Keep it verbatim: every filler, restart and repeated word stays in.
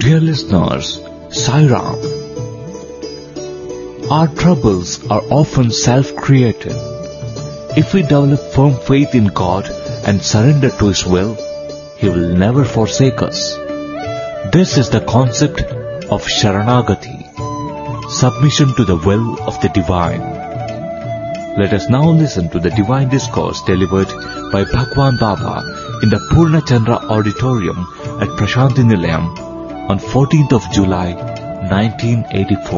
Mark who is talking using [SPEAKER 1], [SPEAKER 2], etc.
[SPEAKER 1] Dear listeners, Sai Ram. Our troubles are often self-created. If we develop firm faith in God and surrender to His will, He will never forsake us. This is the concept of Sharanagati, submission to the will of the Divine. Let us now listen to the Divine Discourse delivered by Bhagwan Baba in the Purna Chandra Auditorium at Prashanti Nilayam on fourteenth of July, nineteen eighty-four.